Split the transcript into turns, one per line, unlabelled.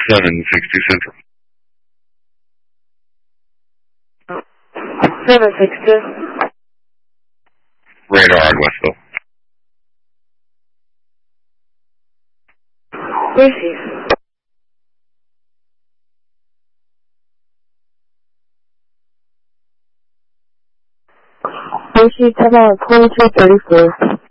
760 Central.
762.
Radar on Westville.
Receive. Receive 10 2234.